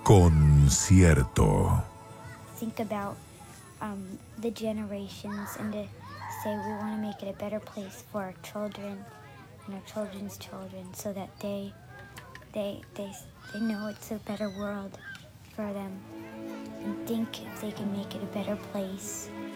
Concierto. Think about the generations and to say we want to make it a better place for our children and our children's children, so that they know it's a better world for them, and think if they can make it a better place